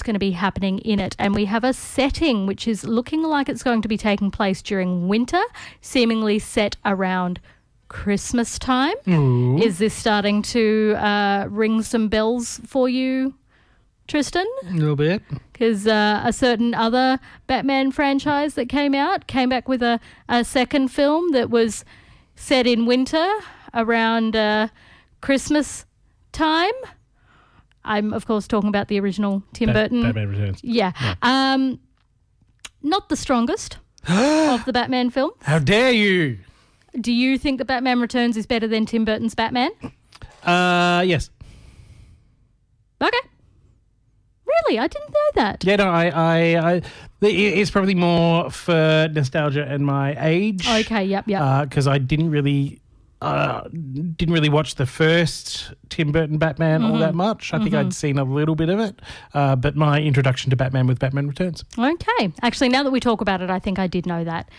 going to be happening in it. And we have a setting which is looking like it's going to be taking place during winter, seemingly set around Christmas time. Ooh. Is this starting to ring some bells for you, Tristan? A little bit. Because a certain other Batman franchise that came back with a second film that was set in winter around Christmas time. I'm, of course, talking about the original Tim Burton. Batman Returns. Yeah. Not the strongest of the Batman films. How dare you? Do you think that Batman Returns is better than Tim Burton's Batman? Yes. Okay. Really? I didn't know that. Yeah, no, it's probably more for nostalgia and my age. Okay, yep. Because I didn't really watch the first Tim Burton Batman all that much. I think I'd seen a little bit of it, but my introduction to Batman was Batman Returns. Okay. Actually, now that we talk about it, I think I did know that.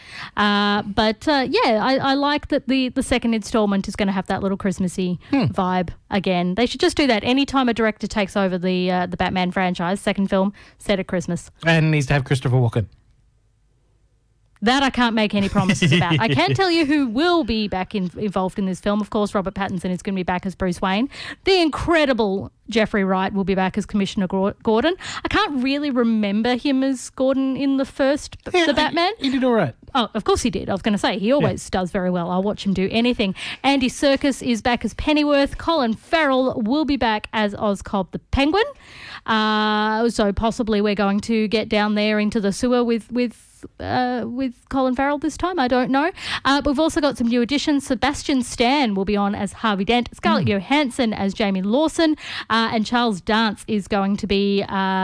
I like that the second installment is going to have that little Christmassy vibe again. They should just do that anytime a director takes over the Batman franchise, second film, set at Christmas. And needs to have Christopher Walken. That I can't make any promises about. I can tell you who will be back involved in this film. Of course, Robert Pattinson is going to be back as Bruce Wayne. The incredible Jeffrey Wright will be back as Commissioner Gordon. I can't really remember him as Gordon in the first The Batman. He did all right. Oh, of course he did. I was going to say, he always does very well. I'll watch him do anything. Andy Serkis is back as Pennyworth. Colin Farrell will be back as Oscorp the Penguin. So possibly we're going to get down there into the sewer with Colin Farrell this time. I don't know. But we've also got some new additions. Sebastian Stan will be on as Harvey Dent. Scarlett Johansson as Jamie Lawson. And Charles Dance is going to be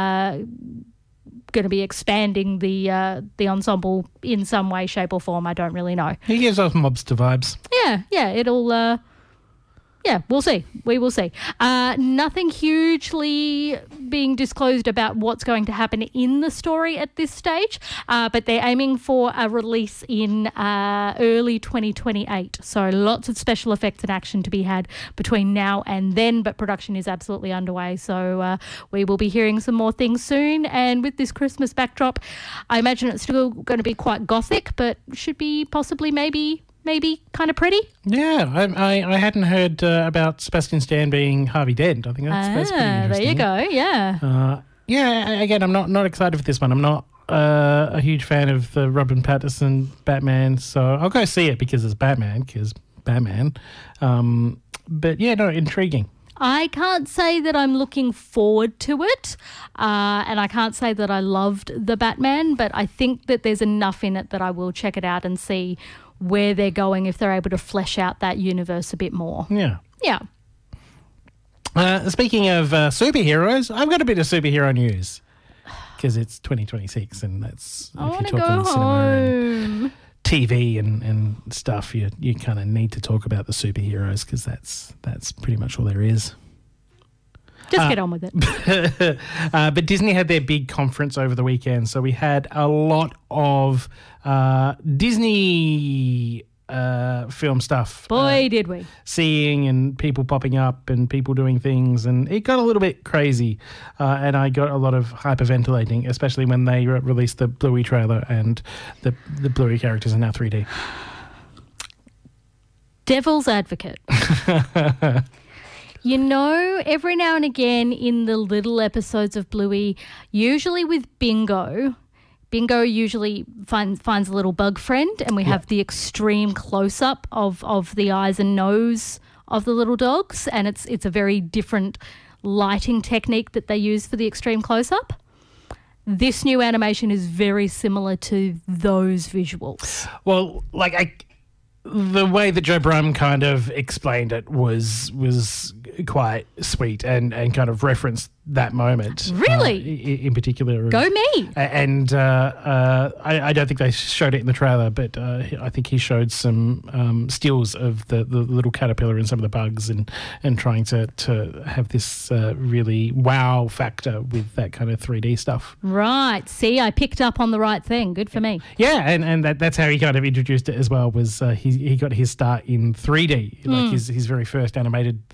expanding the ensemble in some way, shape or form. I don't really know. He gives off mobster vibes. Yeah, it'll... we'll see. We will see. Nothing hugely being disclosed about what's going to happen in the story at this stage, but they're aiming for a release in early 2028. So lots of special effects and action to be had between now and then, but production is absolutely underway. So we will be hearing some more things soon. And with this Christmas backdrop, I imagine it's still going to be quite gothic, but should be possibly maybe kind of pretty. Yeah, I hadn't heard about Sebastian Stan being Harvey Dent. I think that's pretty interesting. There you go, yeah. Again, I'm not excited for this one. I'm not a huge fan of the Robert Pattinson Batman, so I'll go see it because it's Batman, but yeah, no, intriguing. I can't say that I'm looking forward to it, and I can't say that I loved the Batman, but I think that there's enough in it that I will check it out and see where they're going if they're able to flesh out that universe a bit more. Yeah. Yeah. Speaking of superheroes, I've got a bit of superhero news because it's 2026 and that's I if want you're to talking go cinema home. and TV and stuff, you kind of need to talk about the superheroes because that's pretty much all there is. Just get on with it. But Disney had their big conference over the weekend, so we had a lot of Disney film stuff. Boy, did we. Seeing and people popping up and people doing things, and it got a little bit crazy. And I got a lot of hyperventilating, especially when they released the Bluey trailer and the Bluey characters are now 3D. Devil's advocate. You know, every now and again in the little episodes of Bluey, usually with Bingo usually finds a little bug friend, and we have the extreme close-up of the eyes and nose of the little dogs, and it's a very different lighting technique that they use for the extreme close-up. This new animation is very similar to those visuals. Well, the way that Joe Brumm kind of explained it was quite sweet and kind of referenced that moment. Really? In particular. Go me. And I don't think they showed it in the trailer, but I think he showed some stills of the little caterpillar and some of the bugs and trying to have this really wow factor with that kind of 3D stuff. Right. See, I picked up on the right thing. Good for me. Yeah, and that's how he kind of introduced it as well, was he got his start in 3D. Like his very first animated thing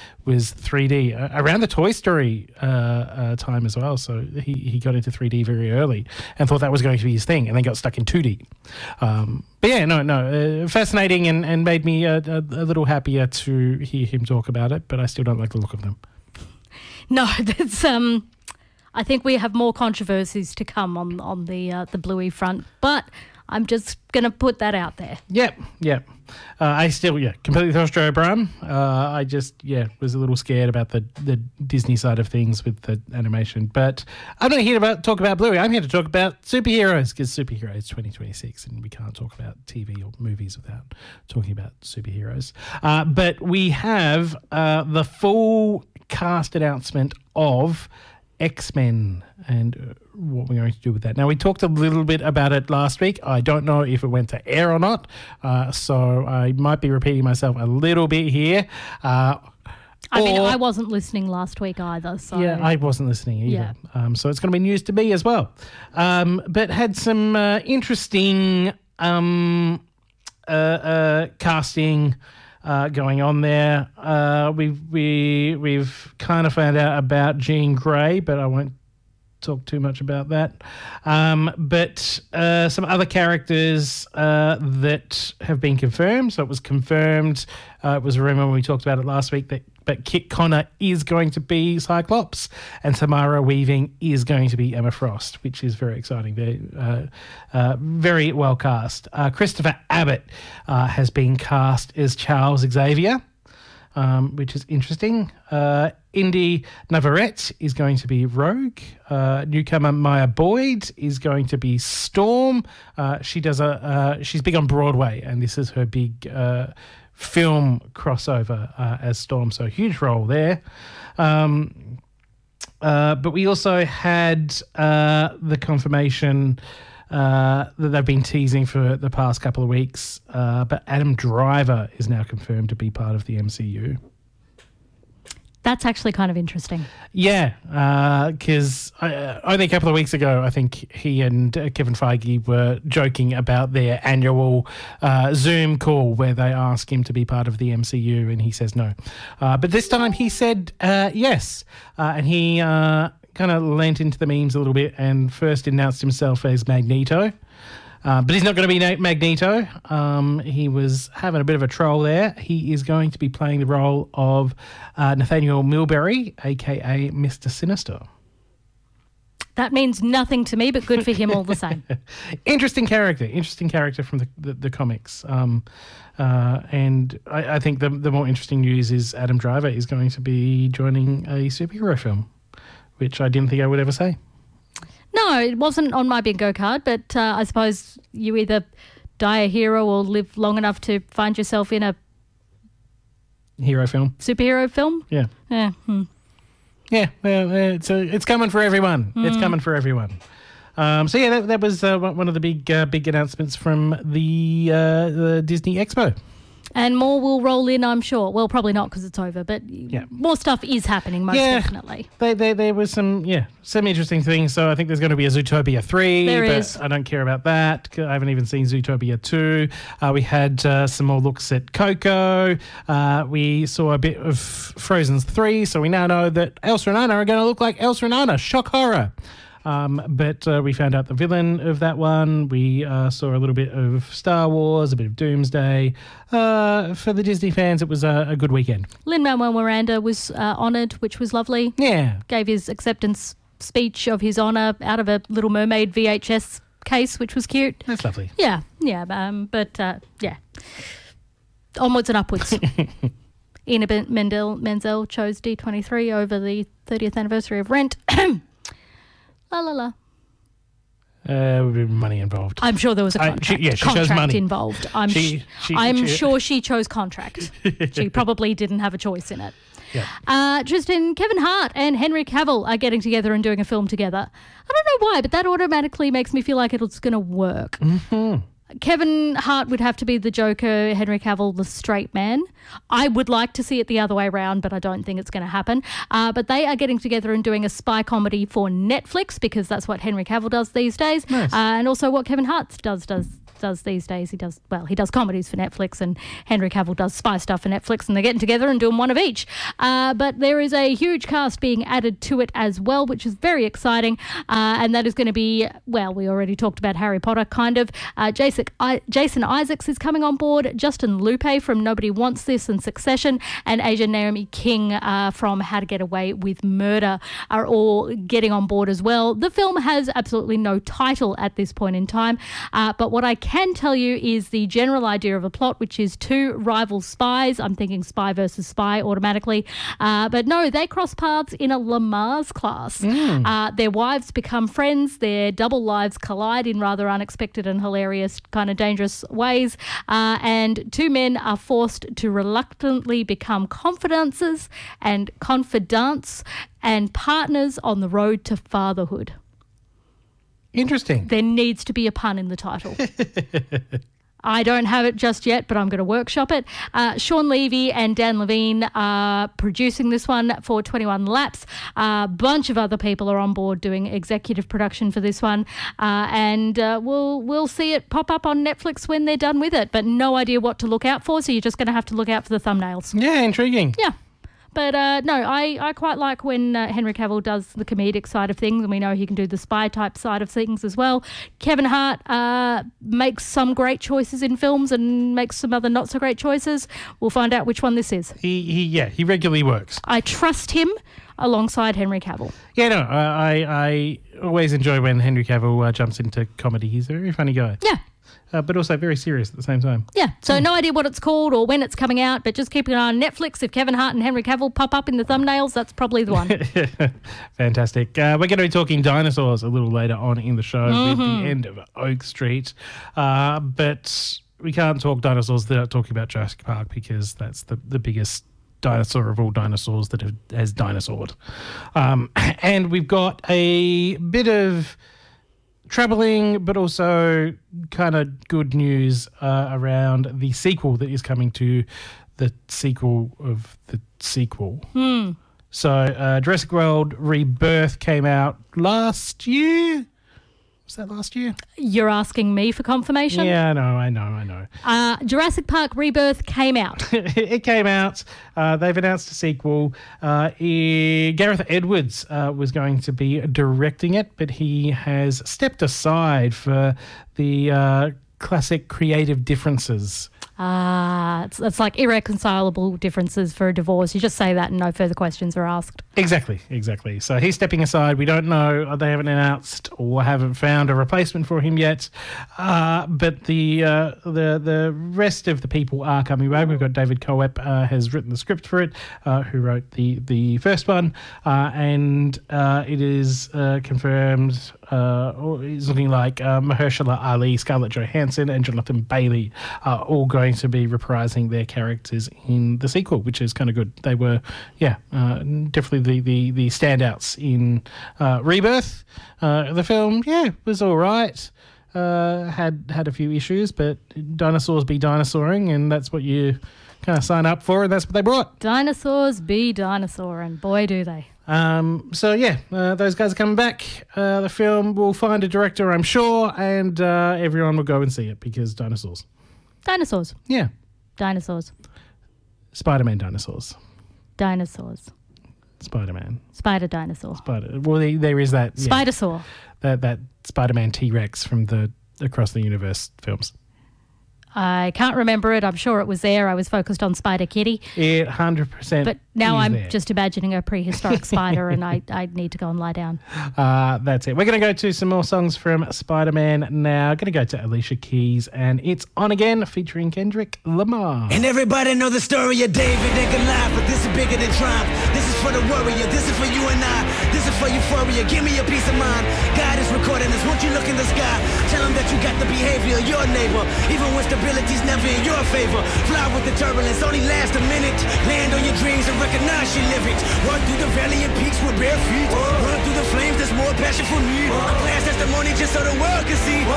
was 3D around the Toy Story time as well. So he got into 3D very early and thought that was going to be his thing, and then got stuck in 2D. But yeah, no, fascinating and made me a little happier to hear him talk about it. But I still don't like the look of them. No, that's I think we have more controversies to come on the Bluey front, but I'm just going to put that out there. Yep. I still, completely trust Joe Brumm. I just, was a little scared about the Disney side of things with the animation. But I'm not here to talk about Bluey. I'm here to talk about superheroes, because superheroes 2026, and we can't talk about TV or movies without talking about superheroes. But we have the full cast announcement of X-Men and what we're going to do with that. Now, we talked a little bit about it last week. I don't know if it went to air or not, so I might be repeating myself a little bit here. I mean, I wasn't listening last week either. So. Yeah, I wasn't listening either. Yeah. So it's going to be news to me as well. But had some interesting casting going on there. We've kind of found out about Jean Grey, but I won't talk too much about that. But some other characters that have been confirmed. So it was confirmed. It was a rumor when we talked about it last week but Kit Connor is going to be Cyclops, and Samara Weaving is going to be Emma Frost, which is very exciting. They're very well cast. Christopher Abbott has been cast as Charles Xavier, which is interesting. Indy Navarrete is going to be Rogue. Newcomer Maya Boyd is going to be Storm. She's big on Broadway, and this is her big film crossover as Storm, so huge role there. But we also had the confirmation that they've been teasing for the past couple of weeks, but Adam Driver is now confirmed to be part of the MCU. That's actually kind of interesting. Yeah, because only a couple of weeks ago, I think he and Kevin Feige were joking about their annual Zoom call where they ask him to be part of the MCU, and he says no. But this time he said yes, and he kind of lent into the memes a little bit and first announced himself as Magneto. But he's not going to be Magneto. He was having a bit of a troll there. He is going to be playing the role of Nathaniel Milbury, a.k.a. Mr. Sinister. That means nothing to me, but good for him all the same. Interesting character from the comics. And I think the more interesting news is Adam Driver is going to be joining a superhero film, which I didn't think I would ever say. No, it wasn't on my bingo card, but I suppose you either die a hero or live long enough to find yourself in a hero film, superhero film. Yeah. Yeah. Yeah. Well, it's coming for everyone. It's coming for everyone. So yeah, that was one of the big announcements from the Disney Expo. And more will roll in, I'm sure. Well, probably not because it's over, but more stuff is happening, most definitely. There was some interesting things. So I think there's going to be a Zootopia 3. There but is. I don't care about that. I haven't even seen Zootopia 2. We had some more looks at Coco. We saw a bit of Frozen 3. So we now know that Elsa and Anna are going to look like Elsa and Anna. Shock horror. But we found out the villain of that one. We saw a little bit of Star Wars, a bit of Doomsday. For the Disney fans, it was a good weekend. Lin-Manuel Miranda was honoured, which was lovely. Yeah. Gave his acceptance speech of his honour out of a Little Mermaid VHS case, which was cute. That's lovely. Yeah. Onwards and upwards. Ina Menzel chose D23 over the 30th anniversary of Rent. La la la. Money involved. I'm sure there was a contract. She chose money involved. I'm sure she chose contract. She probably didn't have a choice in it. Yeah. Tristan, Kevin Hart and Henry Cavill are getting together and doing a film together. I don't know why, but that automatically makes me feel like it's going to work. Mm-hmm. Kevin Hart would have to be the Joker, Henry Cavill the straight man. I would like to see it the other way around, but I don't think it's going to happen. But they are getting together and doing a spy comedy for Netflix because that's what Henry Cavill does these days. Nice. And also what Kevin Hart does does these days. He does comedies for Netflix, and Henry Cavill does spy stuff for Netflix, and they're getting together and doing one of each. But there is a huge cast being added to it as well, which is very exciting. And that is going to be, well, we already talked about Harry Potter, kind of. Jason Isaacs is coming on board. Justin Lupe from Nobody Wants This and Succession, and Asia Naomi King from How to Get Away with Murder are all getting on board as well. The film has absolutely no title at this point in time, but what I can tell you is the general idea of a plot, which is two rival spies. I'm thinking spy versus spy automatically, but no, they cross paths in a Lamaze class. Their wives become friends, their double lives collide in rather unexpected and hilarious, kind of dangerous ways, and two men are forced to reluctantly become confidants and partners on the road to fatherhood. Interesting. There needs to be a pun in the title. I don't have it just yet, but I'm going to workshop it. Sean Levy and Dan Levine are producing this one for 21 Laps. A bunch of other people are on board doing executive production for this one, and we'll see it pop up on Netflix when they're done with it, but no idea what to look out for, so you're just going to have to look out for the thumbnails. Yeah, intriguing. Yeah. But no, I quite like when Henry Cavill does the comedic side of things, and we know he can do the spy type side of things as well. Kevin Hart makes some great choices in films and makes some other not so great choices. We'll find out which one this is. He regularly works. I trust him alongside Henry Cavill. Yeah, no, I always enjoy when Henry Cavill jumps into comedy. He's a very funny guy. Yeah. But also very serious at the same time. Yeah, so no idea what it's called or when it's coming out, but just keep an eye on Netflix. If Kevin Hart and Henry Cavill pop up in the thumbnails, that's probably the one. Fantastic. We're going to be talking dinosaurs a little later on in the show with the end of Oak Street. But we can't talk dinosaurs without talking about Jurassic Park, because that's the biggest dinosaur of all dinosaurs that has dinosaured. And we've got a bit of troubling but also kind of good news around the sequel that is coming to the sequel of the sequel. So Jurassic World Rebirth came out last year. Was that last year? You're asking me for confirmation? Yeah, I know. Jurassic Park Rebirth came out. It came out. They've announced a sequel. Gareth Edwards was going to be directing it, but he has stepped aside for the classic creative differences. It's like irreconcilable differences for a divorce. You just say that and no further questions are asked. Exactly. So he's stepping aside. We don't know. They haven't announced or haven't found a replacement for him yet. But the rest of the people are coming back. We've got David Coep has written the script for it, who wrote the first one, and it is confirmed. It's looking like Mahershala Ali, Scarlett Johansson, and Jonathan Bailey are all going to be reprising their characters in the sequel, which is kind of good. They were, definitely the standouts in Rebirth. The film, was all right. Had a few issues, but dinosaurs be dinosauring, and that's what you kind of sign up for, and that's what they brought. Dinosaurs be dinosauring, boy do they. Those guys are coming back. The film will find a director, I'm sure, and everyone will go and see it because dinosaurs. Dinosaurs. Yeah. Dinosaurs. Spider-Man dinosaurs. Dinosaurs. Spider-Man. Spider dinosaur. Well, there is that. Yeah, Spider-saur. that Spider-Man T-Rex from the Across the Universe films. I can't remember it. I'm sure it was there. I was focused on Spider Kitty. It 100%. But now I'm there. just imagining a prehistoric spider, and I need to go and lie down. That's it. We're going to go to some more songs from Spider-Man now. Going to go to Alicia Keys, and It's On Again featuring Kendrick Lamar. And everybody know the story of David and Goliath, but this is bigger than triumph. This is for the warrior. This is for you and I. This is for euphoria. Give me a peace of mind. God is recording this. Won't you look in the sky? Tell him that you got the behavior of your neighbor, even when stability's never in your favor. Fly with the turbulence, only last a minute. Land on your dreams and recognize you live it. Run through the valley and peaks with bare feet. Run through the flames, there's more passion for me. A glass testimony just so the world can see.